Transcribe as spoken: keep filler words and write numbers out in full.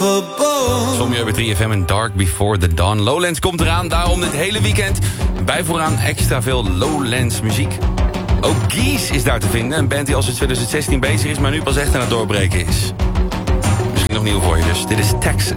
Som je bij drie F M en Dark Before the Dawn. Lowlands komt eraan, daarom dit hele weekend bij vooraan extra veel Lowlands muziek. Ook Geese is daar te vinden, een band die al sinds twintig zestien bezig is, maar nu pas echt aan het doorbreken is. Misschien nog nieuw voor je, dus dit is Texas.